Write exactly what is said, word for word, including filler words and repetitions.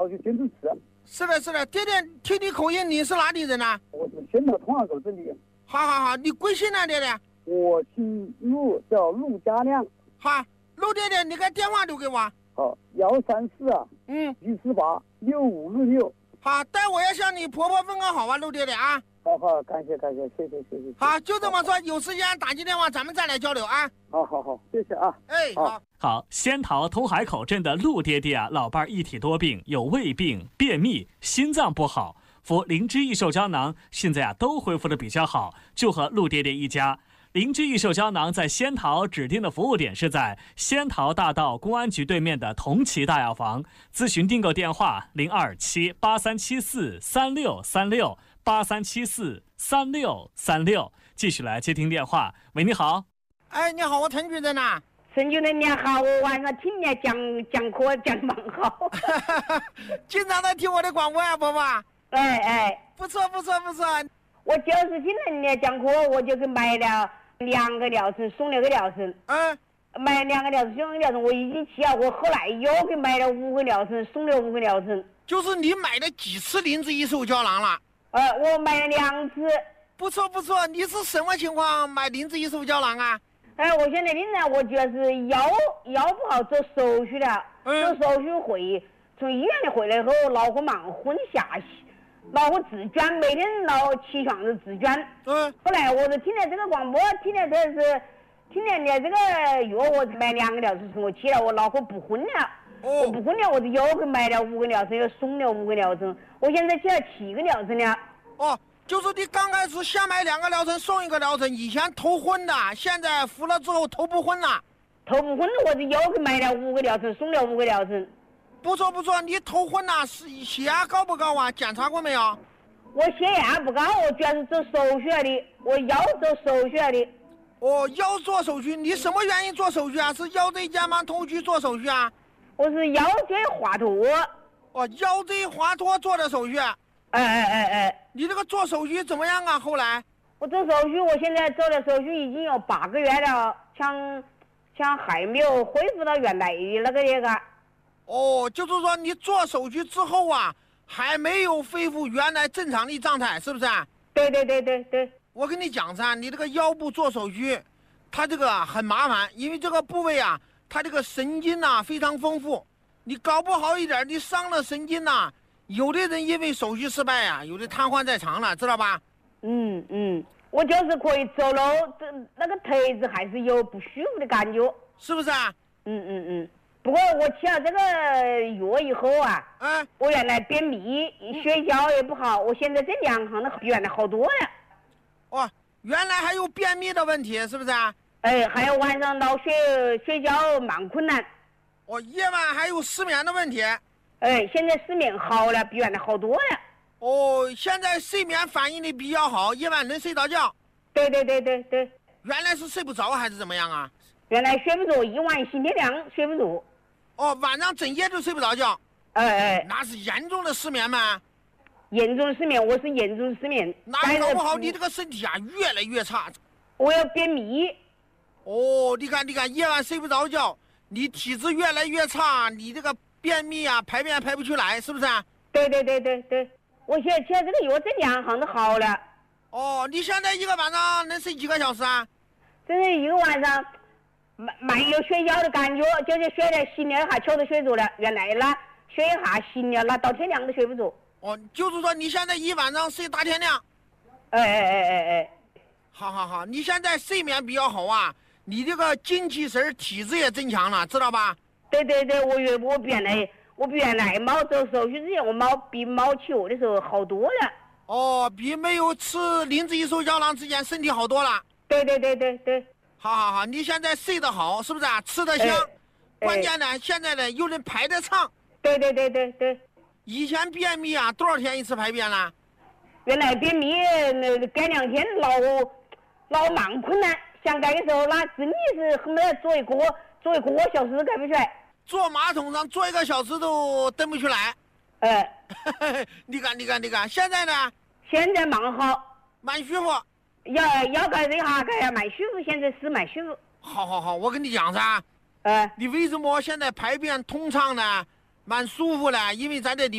就经常吃。 是的，是的，爹爹，听你口音，你是哪里人呢、啊？ 我是仙桃通化口这里。 好好好，你贵姓呢，爹爹？ 我姓陆，叫陆家亮。 好，陆爹爹，你个电话留给我。 好，幺三四啊， 嗯， 一四八六五六六。 好，待我要向你婆婆问个好啊，陆爹爹啊。 好好，感谢感谢，谢谢谢谢。 好，就这么说，有时间打进电话，咱们再来交流啊。 好好好，谢谢啊。 哎，好。 好，仙桃通海口镇的陆爹爹啊，老伴儿一体多病，有胃病、便秘、心脏不好，服灵芝益寿胶囊，现在啊都恢复的比较好，就和陆爹爹一家。灵芝益寿胶囊在仙桃指定的服务点是在仙桃大道公安局对面的同齐大药房，咨询订购电话零二七八三七四三六三六八三七四三六三六。继续来接听电话，喂，你好。 哎，你好，我陈主任呐。 陈主任你好，我晚上听你讲讲课讲蛮好。 经常在听我的广播呀、啊，伯伯。 哎哎， 不错不错不错。 我就是听了你的讲课，我就给买了两个疗程，送了个疗程。 嗯， 买两个疗程，送个疗程，我已经起了，我后来又给买了五个疗程，送了五个疗程。 就是你买了几次灵芝益寿胶囊了？ 呃，我买了两次。 不错不错，你是什么情况买灵芝益寿胶囊啊？ 哎，我现在领呢，我主要是腰腰不好，做手续了， 嗯、 做手续回，从医院里回来后，恼火忙昏下去，恼火自捐，每天恼起床是自捐。 嗯。 后来我就听了这个广播，听了这是，听了你这个药，我买两个疗程，我起来，我恼火不昏了。 哦。 我不昏了，我就又给买了五个疗程，又送了五个疗程，我现在起了七个疗程了。 哦。就是你刚开始先买两个疗程送一个疗程，以前头昏的，现在服了之后头不昏了。 头不昏了，我就又给买了五个疗程，送了五个疗程。 不错不错，你头昏了，是血压高不高啊？检查过没有？ 我血压不高，我主要是做手续的，我腰做手续的。 哦，腰做手续，你什么原因做手续啊？是腰椎间盘突出做手续啊？ 我是腰椎滑脱。 哦，腰椎滑脱做的手续。 哎哎哎哎， 你这个做手续怎么样啊？后来我做手续，我现在做的手续已经有八个月了，像像还没有恢复到原来的那个那个。 哦，就是说你做手续之后啊，还没有恢复原来正常的状态，是不是？ 对对对对对。 我跟你讲噻，你这个腰部做手续，它这个很麻烦，因为这个部位啊，它这个神经呐、啊、非常丰富，你搞不好一点，你伤了神经呐、啊。有的人因为手续失败啊，有的瘫痪在床了，知道吧？ 嗯嗯，我就是可以走路，这那个腿子还是有不舒服的感觉， 是不是啊？ 嗯嗯嗯。不过我吃了这个药以后啊， 嗯， 我原来便秘、血胶也不好，我现在这两行的比原来好多了。 哦，原来还有便秘的问题，是不是啊？ 哎，还有晚上闹血血胶蛮困难。 哦，夜晚还有失眠的问题。 哎，现在失眠好了，比原来好多了。 哦，现在睡眠反应的比较好，夜晚能睡着觉。 对对对对对。 原来是睡不着还是怎么样啊？ 原来睡不着，一晚心天亮睡不着。 哦，晚上整夜都睡不着觉。 哎哎， 那是严重的失眠吗？ 严重失眠，我是严重失眠。 那搞不好你这个身体啊越来越差。 我要便秘。 哦，你看你看，夜晚睡不着觉，你体质越来越差，你这个。便秘啊，排便排不出来，是不是啊？ 对对对对对，我现在吃了这个药，这两行都好了。 哦，你现在一个晚上能睡几个小时啊？ 真是一个晚上，蛮蛮有睡觉的感觉，就是睡了醒了一下，确实睡着了。原来那睡一下醒了，那到天亮都睡不着。 哦，就是说你现在一晚上睡大天亮。 哎哎哎哎哎， 好好好，你现在睡眠比较好啊，你这个精气神体质也增强了，知道吧？ 对对对，我原我原来我比原来猫做手续之前，我猫比猫起我的时候好多了。 哦，比没有吃灵芝益寿胶囊之前身体好多了。 对对对对对。 好好好，你现在睡得好，是不是啊？吃得香，哎、关键呢，哎、现在呢又能排得畅。 对对对对对。 以前便秘啊，多少天一次排便呢？ 原来便秘那改两天老老蛮困难，想改的时候那真的是恨不得做一个做一个小时改不出来。 坐马桶上坐一个小时都蹬不出来。 呃， 你看，你看，你看，现在呢？ 现在蛮好， 蛮舒服。 要要改这下改呀，蛮舒服。现在是蛮舒服。 好好好，我跟你讲噻。 呃， 你为什么现在排便通畅呢？蛮舒服的，因为咱这里。